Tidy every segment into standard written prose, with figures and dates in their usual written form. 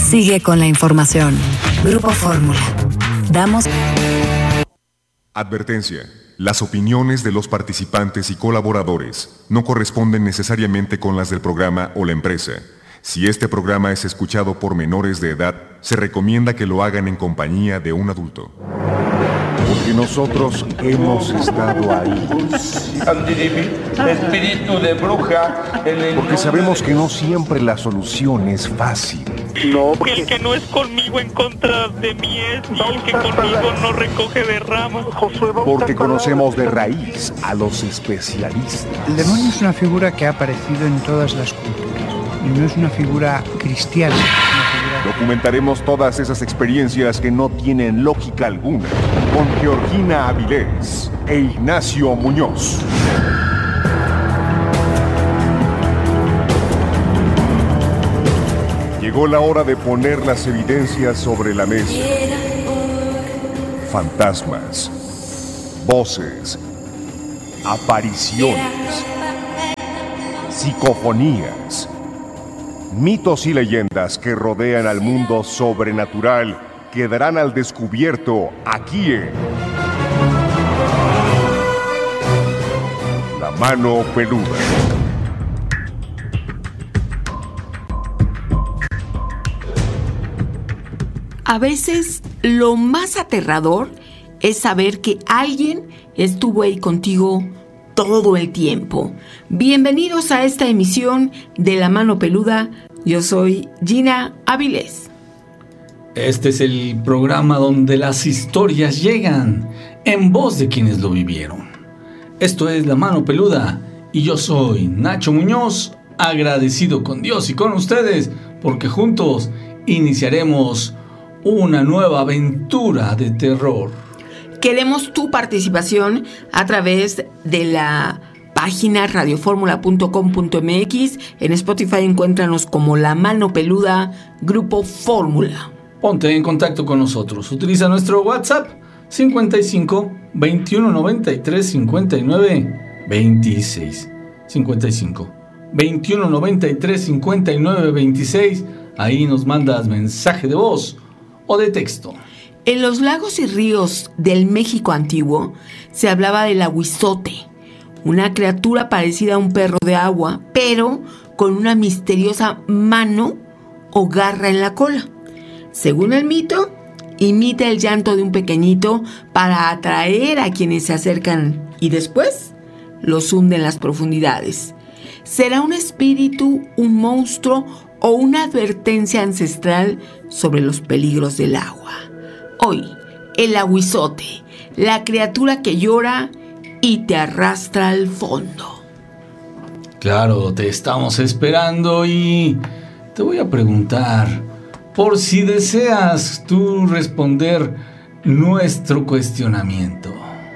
Sigue con la información. Grupo Fórmula. Damos... Advertencia. Las opiniones de los participantes y colaboradores no corresponden necesariamente con las del programa o la empresa. Si este programa es escuchado por menores de edad, se recomienda que lo hagan en compañía de un adulto. Porque nosotros hemos estado ahí. Espíritu de bruja. Porque sabemos que no siempre la solución es fácil. No, el que no es conmigo en contra de mí es, y el que conmigo no recoge de ramas. Porque conocemos de raíz a los especialistas. El demonio es una figura que ha aparecido en todas las culturas y no es una figura cristiana. Documentaremos todas esas experiencias que no tienen lógica alguna con Georgina Avilés e Ignacio Muñoz. Llegó la hora de poner las evidencias sobre la mesa. Fantasmas, voces, apariciones, psicofonías, mitos y leyendas que rodean al mundo sobrenatural quedarán al descubierto aquí en La Mano Peluda. A veces lo más aterrador es saber que alguien estuvo ahí contigo todo el tiempo. Bienvenidos a esta emisión de La Mano Peluda. Yo soy Gina Avilés. Este es el programa donde las historias llegan en voz de quienes lo vivieron. Esto es La Mano Peluda y yo soy Nacho Muñoz, agradecido con Dios y con ustedes porque juntos iniciaremos una nueva aventura de terror. Queremos tu participación a través de la página radioformula.com.mx. En Spotify encuéntranos como La Mano Peluda Grupo Fórmula. Ponte en contacto con nosotros. Utiliza nuestro WhatsApp 55 21 93 59 26. 55 21 93 59 26. Ahí nos mandas mensaje de voz o de texto. En los lagos y ríos del México antiguo se hablaba del ahuizote, una criatura parecida a un perro de agua, pero con una misteriosa mano o garra en la cola. Según el mito, imita el llanto de un pequeñito para atraer a quienes se acercan y después los hunde en las profundidades. ¿Será un espíritu, un monstruo o una advertencia ancestral sobre los peligros del agua? Hoy, el ahuizote, la criatura que llora y te arrastra al fondo. Claro, te estamos esperando y te voy a preguntar, por si deseas tú responder nuestro cuestionamiento.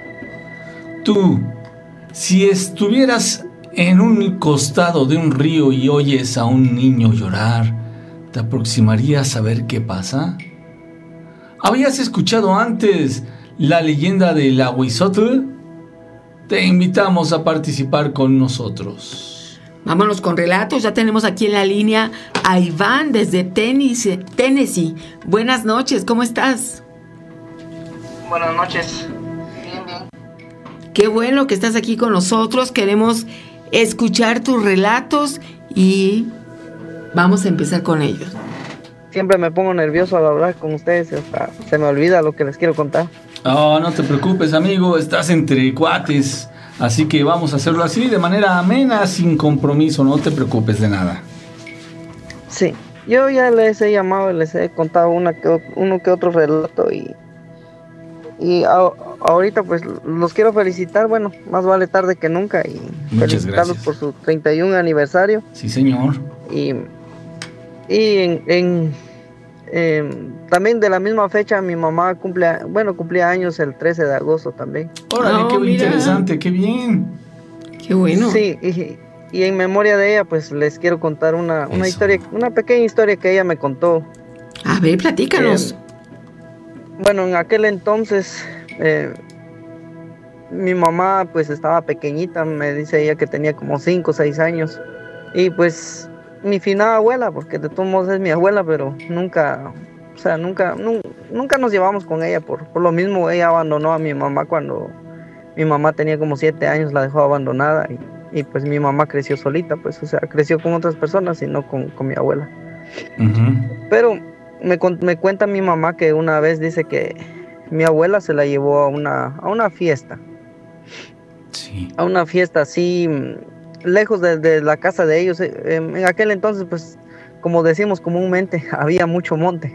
Tú, si estuvieras en un costado de un río y oyes a un niño llorar, ¿te aproximarías a ver qué pasa? ¿Habías escuchado antes la leyenda del ahuizote? Te invitamos a participar con nosotros. Vámonos con relatos. Ya tenemos aquí en la línea a Iván desde Tennessee. Buenas noches, ¿cómo estás? Buenas noches. Bien, bien. Qué bueno que estás aquí con nosotros. Queremos escuchar tus relatos y vamos a empezar con ellos. Siempre me pongo nervioso al hablar con ustedes, hasta se me olvida lo que les quiero contar. Oh, no te preocupes, amigo, estás entre cuates, así que vamos a hacerlo así, de manera amena, sin compromiso, no te preocupes de nada. Sí, yo ya les he llamado y les he contado uno que otro relato y ahorita pues los quiero felicitar, bueno, más vale tarde que nunca y muchas felicitarlos gracias por su 31 aniversario. Sí, señor. Y también de la misma fecha mi mamá cumplía años el 13 de agosto también. Órale, qué mira. interesante, qué bien. Qué bueno. Sí, y en memoria de ella pues les quiero contar una historia, una pequeña historia que ella me contó. A ver, platícanos. Bueno, en aquel entonces mi mamá pues estaba pequeñita, me dice ella que tenía como 5 o 6 años y pues mi finada abuela, porque de todos modos es mi abuela, pero nunca, o sea, nunca nos llevamos con ella, por lo mismo ella abandonó a mi mamá cuando mi mamá tenía como 7 años, la dejó abandonada y pues mi mamá creció solita, pues, o sea, creció con otras personas y no con mi abuela. Pero me cuenta mi mamá que una vez dice que mi abuela se la llevó a una fiesta. Sí. A una fiesta así, lejos de la casa de ellos. En aquel entonces, pues, como decimos comúnmente, había mucho monte.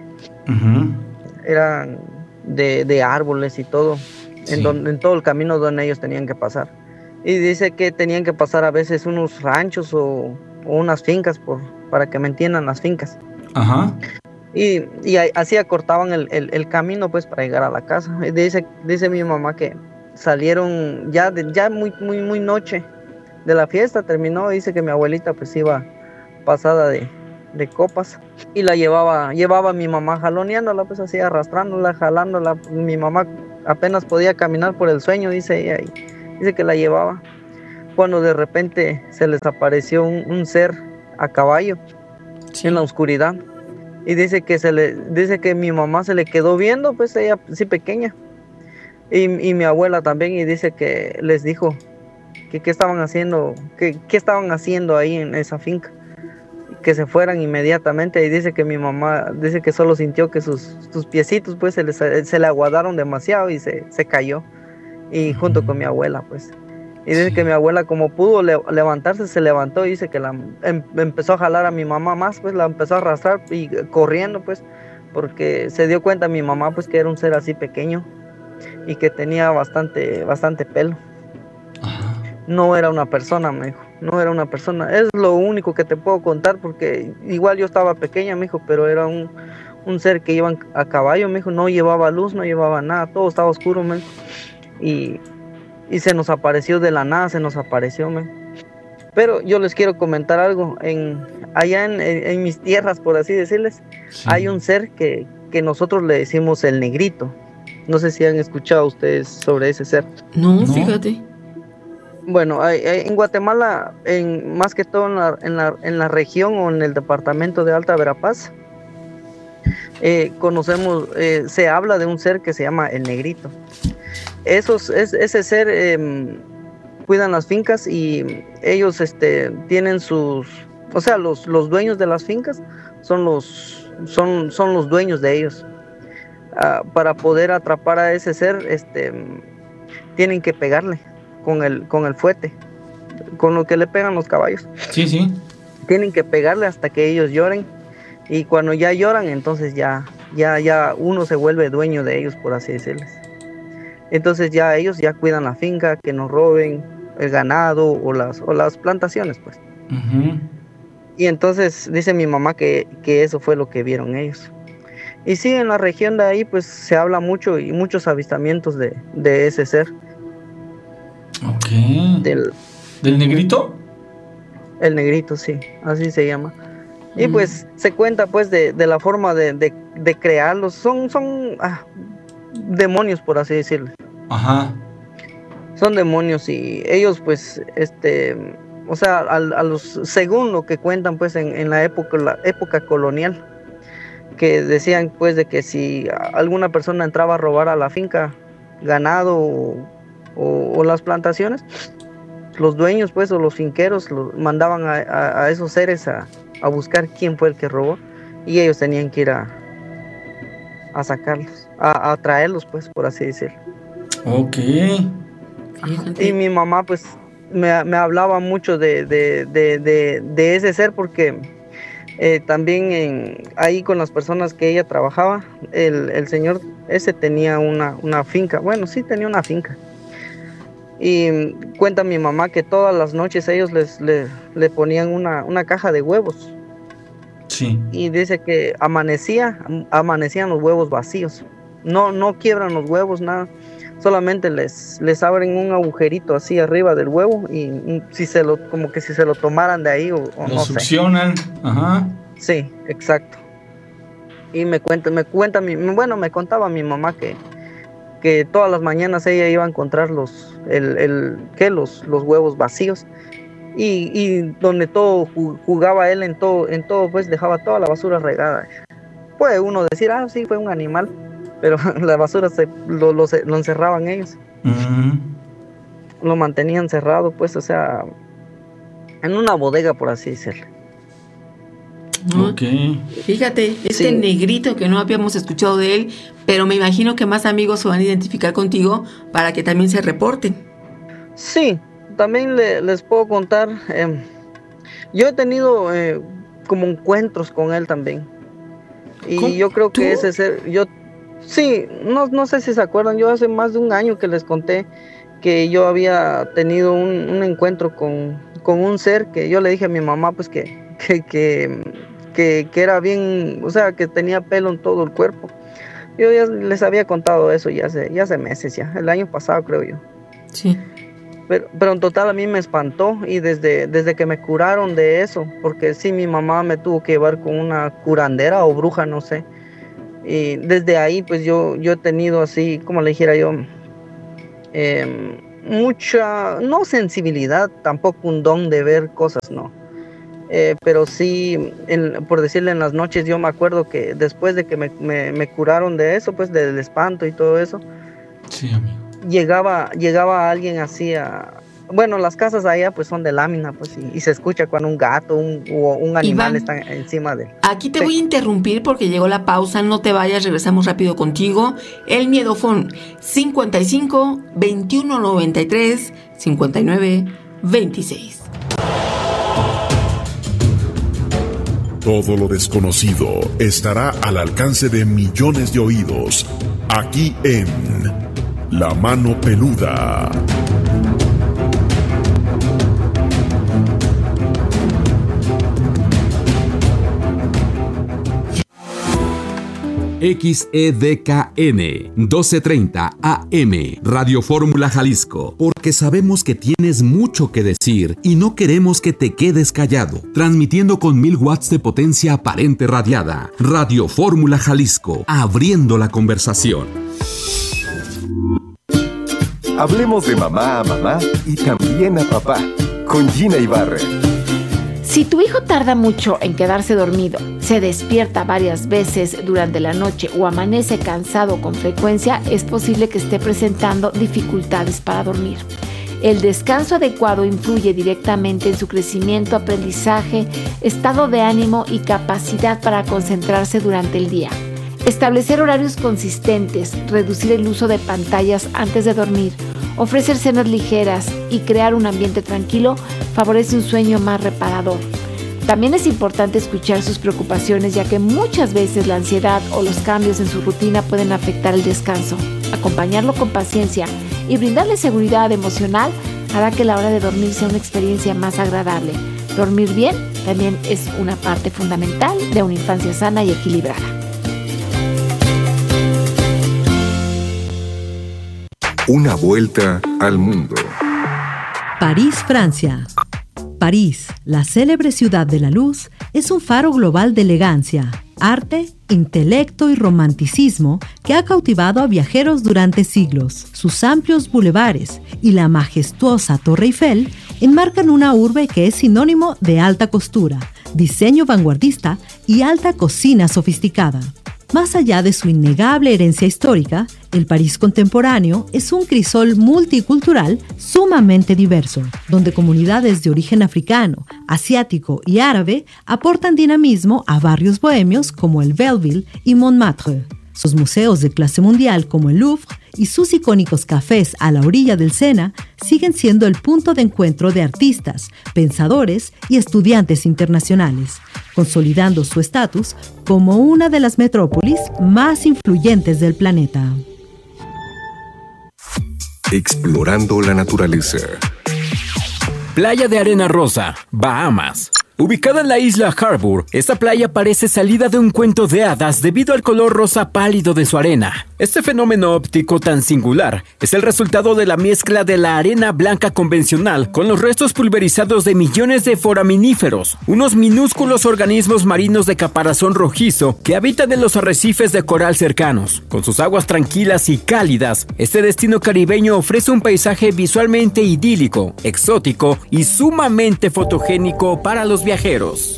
Eran de árboles y todo, Sí. en todo el camino donde ellos tenían que pasar. Y dice que tenían que pasar a veces unos ranchos o unas fincas para que me entiendan las fincas. Ajá. Y así acortaban el camino pues para llegar a la casa. Y dice mi mamá que salieron ya muy noche de la fiesta, terminó. Dice que mi abuelita pues iba pasada de copas y la llevaba mi mamá jaloneándola, pues así arrastrándola, jalándola. Mi mamá apenas podía caminar por el sueño, dice ella, y dice que la llevaba cuando de repente se les apareció un ser a caballo en la oscuridad. Y dice que mi mamá se le quedó viendo, pues ella sí pequeña, y mi abuela también, y dice que les dijo que qué estaban haciendo, qué estaban haciendo ahí en esa finca, que se fueran inmediatamente. Y dice que mi mamá dice que solo sintió que sus piecitos pues se le aguadaron demasiado y se cayó, y junto con mi abuela pues. Y dice que mi abuela, como pudo levantarse, se levantó, y dice que empezó a jalar a mi mamá más, pues la empezó a arrastrar y corriendo, pues, porque se dio cuenta mi mamá, pues, que era un ser así pequeño y que tenía bastante pelo. Ajá. No era una persona, me dijo, no era una persona. Es lo único que te puedo contar, porque igual yo estaba pequeña, me dijo, pero era un ser que iba a caballo, me dijo, no llevaba luz, no llevaba nada, todo estaba oscuro, me dijo, y se nos apareció de la nada, Pero yo les quiero comentar algo. Allá en mis tierras, por así decirles, sí, hay un ser que nosotros le decimos el negrito. No sé si han escuchado ustedes sobre ese ser. No, fíjate. Bueno, en Guatemala, más que todo en la región o en el departamento de Alta Verapaz, conocemos, se habla de un ser que se llama el negrito. Ese ser cuidan las fincas, y ellos tienen sus, o sea, los dueños de las fincas son los dueños de ellos. Para poder atrapar a ese ser, tienen que pegarle con el fuete, con lo que le pegan los caballos. Sí, sí. Tienen que pegarle hasta que ellos lloren, y cuando ya lloran, entonces ya uno se vuelve dueño de ellos, por así decirles. Entonces ya ellos ya cuidan la finca, que no roben el ganado o las plantaciones, pues. Y entonces dice mi mamá que eso fue lo que vieron ellos. Y sí, en la región de ahí pues se habla mucho, y muchos avistamientos de ese ser. Ok. ¿Del negrito? El negrito, sí, así se llama. Y pues se cuenta pues de la forma de crearlos. Son demonios, por así decirlo. Ajá. Son demonios, y ellos pues o sea, según lo que cuentan pues en la época colonial, que decían pues de que si alguna persona entraba a robar a la finca ganado o las plantaciones, los dueños pues o los finqueros mandaban a esos seres a buscar quién fue el que robó, y ellos tenían que ir a sacarlos, a traerlos pues, por así decirlo. Ok. Y mi mamá pues me hablaba mucho de ese ser, porque también ahí con las personas que ella trabajaba, el señor ese tenía una finca. Bueno, sí tenía una finca. Y cuenta mi mamá que todas las noches ellos le ponían una caja de huevos. Sí. Y dice que amanecían los huevos vacíos. No quiebran los huevos, nada. Solamente les abren un agujerito así arriba del huevo, y como que si se lo tomaran de ahí o lo no succionan. sé. Ajá. Sí, exacto. Y me contaba mi mamá que todas las mañanas ella iba a encontrar los huevos vacíos, y donde todo jugaba él en todo pues dejaba toda la basura regada. Puede uno decir, sí, fue un animal, pero la basura lo encerraban ellos. Lo mantenían cerrado, pues, o sea, en una bodega, por así decirlo. Ok. Fíjate, negrito que no habíamos escuchado de él, pero me imagino que más amigos se van a identificar contigo para que también se reporten. Sí, también les puedo contar, yo he tenido como encuentros con él también. Y yo creo que sí, no sé si se acuerdan, yo hace más de un año que les conté que yo había tenido un encuentro con un ser que yo le dije a mi mamá pues que era bien, o sea, que tenía pelo en todo el cuerpo. Yo ya les había contado eso ya hace meses ya, el año pasado creo yo. Sí. Pero en total a mí me espantó y desde que me curaron de eso, porque sí, mi mamá me tuvo que llevar con una curandera o bruja, no sé. Y desde ahí pues yo he tenido así, como le dijera yo, mucha, no sensibilidad, tampoco un don de ver cosas, no. Pero sí, por decirle, en las noches yo me acuerdo que después de que me curaron de eso, pues del espanto y todo eso. Sí, amigo. Llegaba alguien así bueno, las casas allá pues son de lámina, pues, y se escucha cuando un gato o un animal Iván, está encima de él. Aquí te voy a interrumpir porque llegó la pausa, no te vayas, regresamos rápido contigo. El Miedofón 55 21 93 59 26. Todo lo desconocido estará al alcance de millones de oídos, aquí en La Mano Peluda. XEDKN 1230 AM Radio Fórmula Jalisco, porque sabemos que tienes mucho que decir y no queremos que te quedes callado. Transmitiendo con 1000 watts de potencia aparente radiada. Radio Fórmula Jalisco, abriendo la conversación. Hablemos de mamá a mamá y también a papá, con Gina Ibarra. Si tu hijo tarda mucho en quedarse dormido, se despierta varias veces durante la noche o amanece cansado con frecuencia, es posible que esté presentando dificultades para dormir. El descanso adecuado influye directamente en su crecimiento, aprendizaje, estado de ánimo y capacidad para concentrarse durante el día. Establecer horarios consistentes, reducir el uso de pantallas antes de dormir, ofrecer cenas ligeras y crear un ambiente tranquilo favorece un sueño más reparador. También es importante escuchar sus preocupaciones, ya que muchas veces la ansiedad o los cambios en su rutina pueden afectar el descanso. Acompañarlo con paciencia y brindarle seguridad emocional hará que la hora de dormir sea una experiencia más agradable. Dormir bien también es una parte fundamental de una infancia sana y equilibrada. Una vuelta al mundo. París, Francia. París, la célebre ciudad de la luz, es un faro global de elegancia, arte, intelecto y romanticismo que ha cautivado a viajeros durante siglos. Sus amplios bulevares y la majestuosa Torre Eiffel enmarcan una urbe que es sinónimo de alta costura, diseño vanguardista y alta cocina sofisticada. Más allá de su innegable herencia histórica, el París contemporáneo es un crisol multicultural sumamente diverso, donde comunidades de origen africano, asiático y árabe aportan dinamismo a barrios bohemios como el Belleville y Montmartre. Sus museos de clase mundial como el Louvre y sus icónicos cafés a la orilla del Sena siguen siendo el punto de encuentro de artistas, pensadores y estudiantes internacionales, consolidando su estatus como una de las metrópolis más influyentes del planeta. Explorando la naturaleza. Playa de Arena Rosa, Bahamas. Ubicada en la isla Harbour, esta playa parece salida de un cuento de hadas debido al color rosa pálido de su arena. Este fenómeno óptico tan singular es el resultado de la mezcla de la arena blanca convencional con los restos pulverizados de millones de foraminíferos, unos minúsculos organismos marinos de caparazón rojizo que habitan en los arrecifes de coral cercanos. Con sus aguas tranquilas y cálidas, este destino caribeño ofrece un paisaje visualmente idílico, exótico y sumamente fotogénico para los viajeros.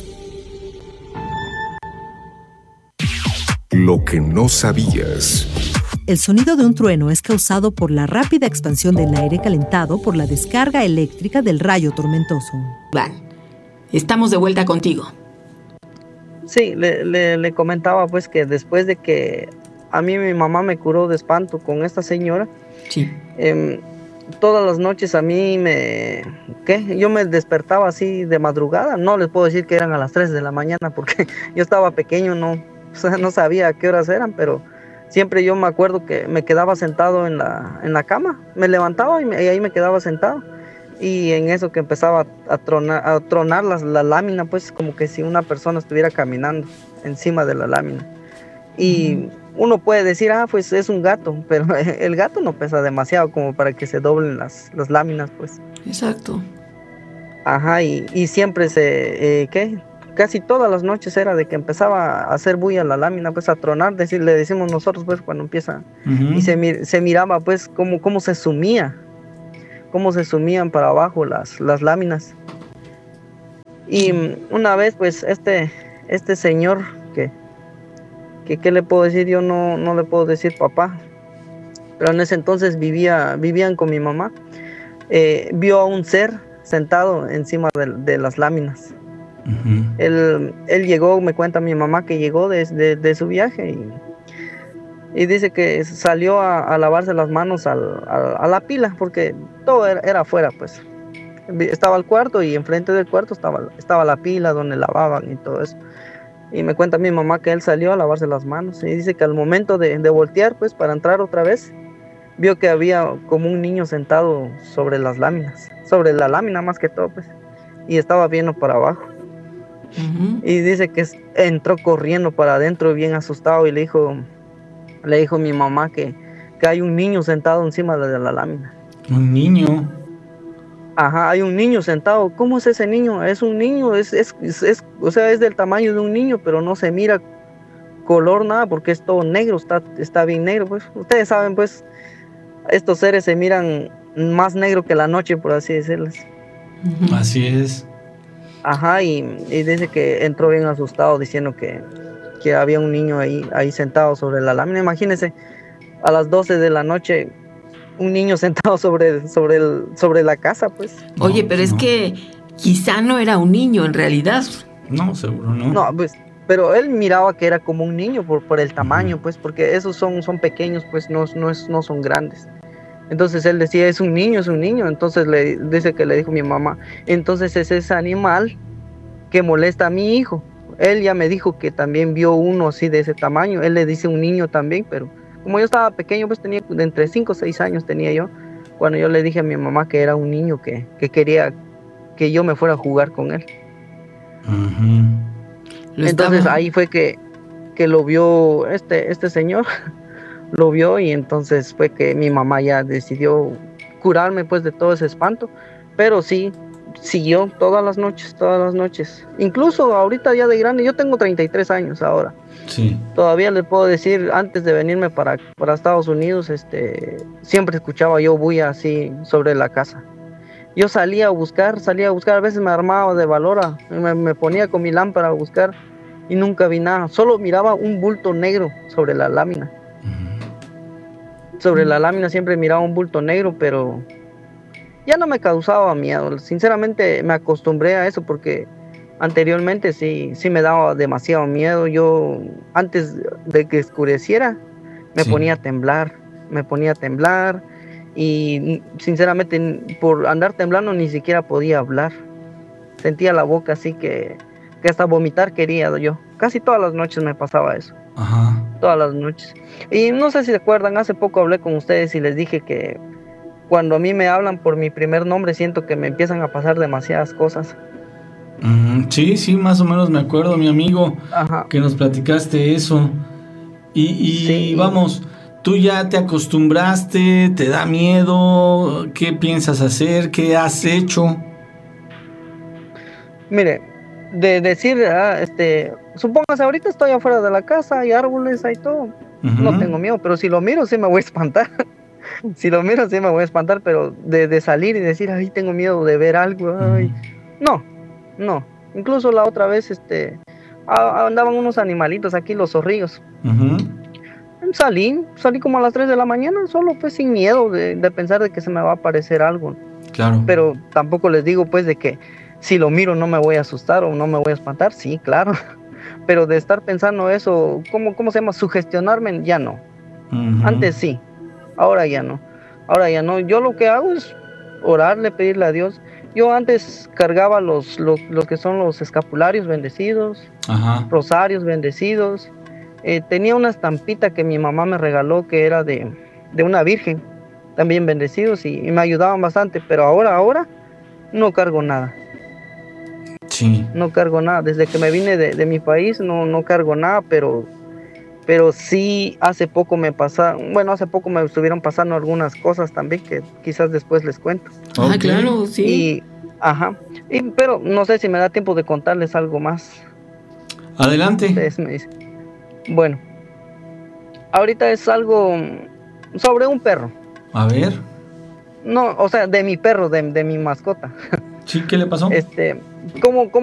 Lo que no sabías. El sonido de un trueno es causado por la rápida expansión del aire calentado por la descarga eléctrica del rayo tormentoso. Van, estamos de vuelta contigo. Sí, le comentaba pues que después de que a mí mi mamá me curó de espanto con esta señora, sí. Todas las noches a mí yo me despertaba así de madrugada. No les puedo decir que eran a las 3 de la mañana porque yo estaba pequeño, no sabía a qué horas eran, pero siempre yo me acuerdo que me quedaba sentado en la cama, me levantaba y ahí me quedaba sentado, y en eso que empezaba a tronar la lámina, pues como que si una persona estuviera caminando encima de la lámina. Y uno puede decir, pues es un gato, pero el gato no pesa demasiado como para que se doblen las láminas, pues. Exacto. Ajá, y siempre casi todas las noches era de que empezaba a hacer bulla la lámina, pues a tronar, le decimos nosotros, pues cuando empieza. Y se miraba pues cómo se sumían para abajo las láminas. Y una vez pues este señor ¿qué le puedo decir? Yo no le puedo decir papá, pero en ese entonces vivían con mi mamá. Vio a un ser sentado encima de las láminas. Él llegó, me cuenta mi mamá que llegó de su viaje y dice que salió a lavarse las manos a la pila, porque todo era afuera, pues. Estaba el cuarto y enfrente del cuarto estaba la pila donde lavaban y todo eso. Y me cuenta mi mamá que él salió a lavarse las manos y dice que al momento de voltear, pues para entrar otra vez, vio que había como un niño sentado sobre las láminas, sobre la lámina más que todo, pues, y estaba viendo para abajo. Y dice que entró corriendo para adentro bien asustado y le dijo mi mamá que hay un niño sentado encima de la lámina. ¿Un niño? Ajá, hay un niño sentado. ¿Cómo es ese niño? Es un niño, o sea, es del tamaño de un niño, pero no se mira color nada porque es todo negro, está bien negro, pues. Ustedes saben, pues, estos seres se miran más negro que la noche, por así decirles. Así es. Ajá, y dice que entró bien asustado diciendo que había un niño ahí sentado sobre la lámina. Imagínense, a las 12 de la noche, un niño sentado sobre la casa, pues. Oye, pero es que quizá no era un niño en realidad. No, seguro no. No, pues, pero él miraba que era como un niño por el tamaño, pues, porque esos son pequeños, pues, no son grandes. Entonces él decía, es un niño. Entonces dice que le dijo mi mamá, entonces es ese animal que molesta a mi hijo. Él ya me dijo que también vio uno así de ese tamaño. Él le dice un niño también, pero como yo estaba pequeño, pues tenía entre 5 o 6 años tenía yo, cuando yo le dije a mi mamá que era un niño que quería que yo me fuera a jugar con él. Entonces ahí fue que lo vio este señor, lo vio, y entonces fue que mi mamá ya decidió curarme pues de todo ese espanto, pero sí, siguió todas las noches, incluso ahorita ya de grande. Yo tengo 33 años ahora. Sí. Todavía le puedo decir, antes de venirme para Estados Unidos, siempre escuchaba yo bulla así sobre la casa. Yo salía a buscar, a veces me armaba de valor, me ponía con mi lámpara a buscar y nunca vi nada. Solo miraba un bulto negro sobre la lámina. Sobre la lámina siempre miraba un bulto negro, pero ya no me causaba miedo. Sinceramente me acostumbré a eso porque anteriormente sí me daba demasiado miedo. Yo antes de que oscureciera me ponía a temblar y sinceramente por andar temblando ni siquiera podía hablar. Sentía la boca así que hasta vomitar quería yo. Casi todas las noches me pasaba eso. Ajá. Todas las noches. Y no sé si se acuerdan, hace poco hablé con ustedes y les dije que cuando a mí me hablan por mi primer nombre siento que me empiezan a pasar demasiadas cosas. Sí, más o menos me acuerdo, mi amigo, que nos platicaste eso. Y vamos, ¿tú ya te acostumbraste? ¿Te da miedo? ¿Qué piensas hacer? ¿Qué has hecho? Mire, de decir, supóngase, ahorita estoy afuera de la casa, hay árboles, hay todo, no tengo miedo, pero si lo miro sí me voy a espantar. Si lo miro sí me voy a espantar, pero de salir y decir, ay, tengo miedo de ver algo, ay, no. Incluso la otra vez, andaban unos animalitos aquí, los zorrillos. Salí como a las 3 de la mañana, solo pues sin miedo de pensar de que se me va a aparecer algo. Claro. Pero tampoco les digo pues de que si lo miro no me voy a asustar o no me voy a espantar, sí, claro. Pero de estar pensando eso, ¿cómo se llama? Sugestionarme, ya no. Antes sí, ahora ya no. Yo lo que hago es orarle, pedirle a Dios. Yo antes cargaba los que son los escapularios bendecidos, rosarios bendecidos. Tenía una estampita que mi mamá me regaló que era de una virgen, también bendecidos, y me ayudaban bastante, pero ahora no cargo nada. Sí. No cargo nada. Desde que me vine de mi país no cargo nada, pero sí hace poco me estuvieron pasando algunas cosas también que quizás después les cuento. Claro, sí. Pero no sé si me da tiempo de contarles algo más. Adelante. Ustedes me dicen. Bueno, ahorita es algo sobre un perro. A ver. No, o sea, de mi perro, de mi mascota. Sí, ¿qué le pasó? ¿Cómo